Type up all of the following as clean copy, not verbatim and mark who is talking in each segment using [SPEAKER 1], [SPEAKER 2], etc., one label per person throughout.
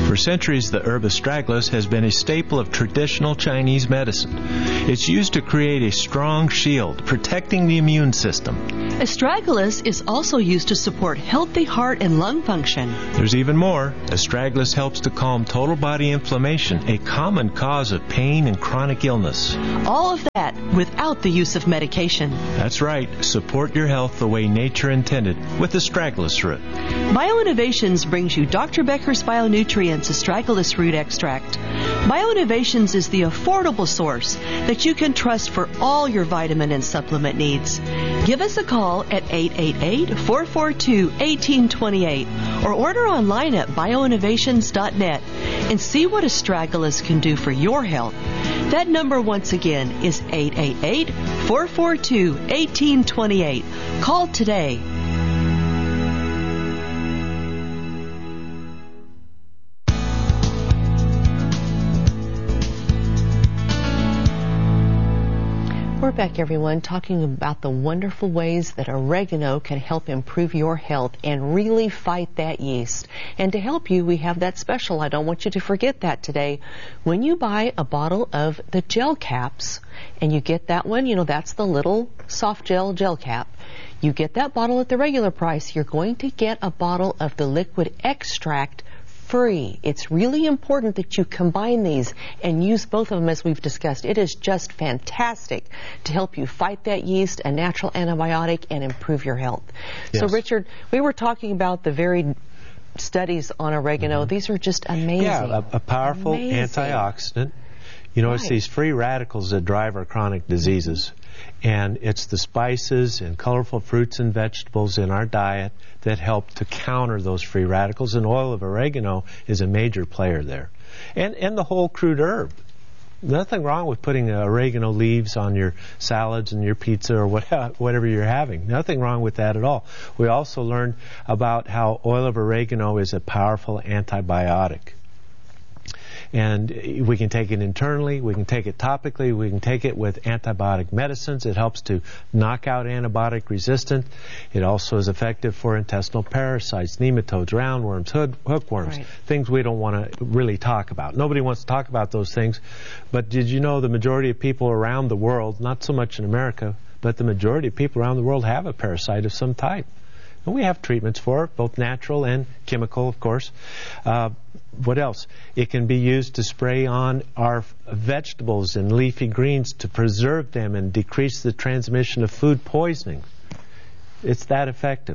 [SPEAKER 1] For centuries, the herb astragalus has been a staple of traditional Chinese medicine. It's used to create a strong shield, protecting the immune system.
[SPEAKER 2] Astragalus is also used to support healthy heart and lung function.
[SPEAKER 1] There's even more. Astragalus helps to calm total body inflammation, a common cause of pain and chronic illness.
[SPEAKER 2] All of that without the use of medication.
[SPEAKER 1] That's right. Support your health the way nature intended with astragalus root.
[SPEAKER 2] BioInnovations brings you Dr. Becker's Bionutrients Astragalus Root Extract. BioInnovations is the affordable source that you can trust for all your vitamin and supplement needs. Give us a call at 888-442-1828 or order online at bioinnovations.net and see what astragalus can do for your health. That number once again is 888-442-1828. Call today.
[SPEAKER 3] We're back, everyone, talking about the wonderful ways that oregano can help improve your health and really fight that yeast. And to help you, we have that special. I don't want you to forget that today. When you buy a bottle of the gel caps, and you get that one, that's the little soft gel cap. You get that bottle at the regular price. You're going to get a bottle of the liquid extract free. It's really important that you combine these and use both of them as we've discussed. It is just fantastic to help you fight that yeast, a natural antibiotic, and improve your health.
[SPEAKER 4] Yes.
[SPEAKER 3] So, Richard, we were talking about the varied studies on oregano. These are just amazing.
[SPEAKER 4] Yeah, a powerful antioxidant. It's these free radicals that drive our chronic diseases. And it's the spices and colorful fruits and vegetables in our diet that help to counter those free radicals. And oil of oregano is a major player there. And the whole crude herb. Nothing wrong with putting oregano leaves on your salads and your pizza or whatever you're having. Nothing wrong with that at all. We also learned about how oil of oregano is a powerful antibiotic. And we can take it internally, we can take it topically, we can take it with antibiotic medicines. It helps to knock out antibiotic resistance. It also is effective for intestinal parasites, nematodes, roundworms, hookworms, things we don't want to really talk about. Nobody wants to talk about those things. But did you know the majority of people around the world, not so much in America, but the majority of people around the world have a parasite of some type? And we have treatments for it, both natural and chemical, of course. What else? It can be used to spray on our vegetables and leafy greens to preserve them and decrease the transmission of food poisoning. It's that effective.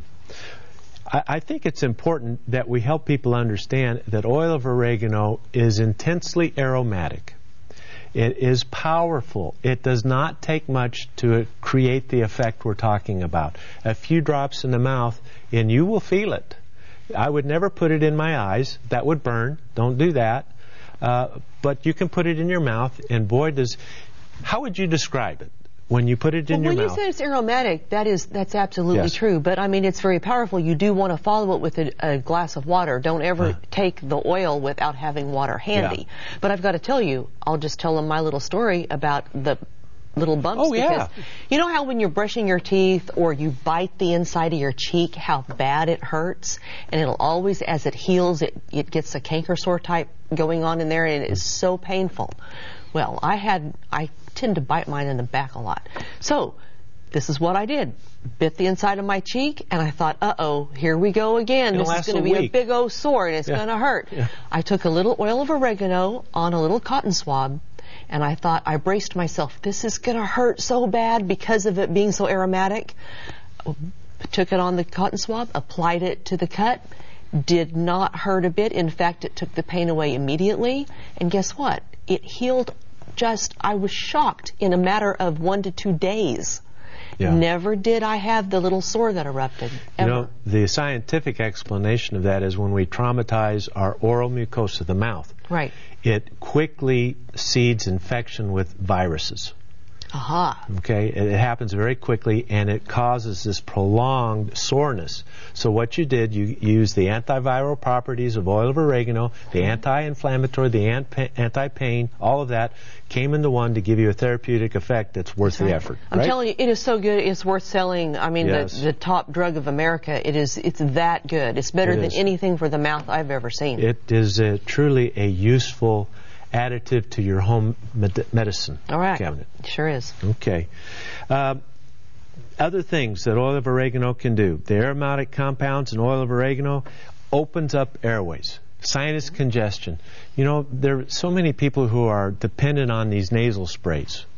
[SPEAKER 4] I think it's important that we help people understand that oil of oregano is intensely aromatic. It is powerful. It does not take much to create the effect we're talking about. A few drops in the mouth and you will feel it. I would never put it in my eyes. That would burn. Don't do that. But you can put it in your mouth, and boy, how would you describe it when you put it in your mouth?
[SPEAKER 3] When you say it's aromatic, that's absolutely true. But, it's very powerful. You do want to follow it with a glass of water. Don't ever take the oil without having water handy.
[SPEAKER 4] Yeah.
[SPEAKER 3] But I've got to tell you, I'll just tell them my little story about the little bumps.
[SPEAKER 4] Oh, yeah.
[SPEAKER 3] Because you know how when you're brushing your teeth or you bite the inside of your cheek, how bad it hurts? And it'll always, as it heals, it gets a canker sore type going on in there, and it is so painful. Well, I tend to bite mine in the back a lot. So this is what I did. Bit the inside of my cheek, and I thought, uh-oh, here we go again. This is going to be a big old sore, and it's going to hurt.
[SPEAKER 4] Yeah.
[SPEAKER 3] I took a little oil of oregano on a little cotton swab, and I thought, I braced myself, this is going to hurt so bad because of it being so aromatic. Took it on the cotton swab, applied it to the cut, did not hurt a bit. In fact, it took the pain away immediately. And guess what? It healed I was shocked in a matter of 1 to 2 days.
[SPEAKER 4] Yeah.
[SPEAKER 3] Never did I have the little sore that erupted, ever.
[SPEAKER 4] The scientific explanation of that is when we traumatize our oral mucosa, the mouth,
[SPEAKER 3] right,
[SPEAKER 4] it quickly seeds infection with viruses.
[SPEAKER 3] Aha.
[SPEAKER 4] Okay, it happens very quickly, and it causes this prolonged soreness. So what you did, you used the antiviral properties of oil of oregano, the anti-inflammatory, the anti-pain, all of that came into one to give you a therapeutic effect that's worth the effort.
[SPEAKER 3] I'm telling you, it is so good, it's worth selling. I mean,
[SPEAKER 4] Yes.
[SPEAKER 3] the top drug of America, it's that good. It's better than anything for the mouth I've ever seen.
[SPEAKER 4] It is truly a useful additive to your home medicine cabinet.
[SPEAKER 3] Sure is.
[SPEAKER 4] Okay. Other things that oil of oregano can do. The aromatic compounds in oil of oregano opens up airways. Sinus congestion. You know, there are so many people who are dependent on these nasal sprays.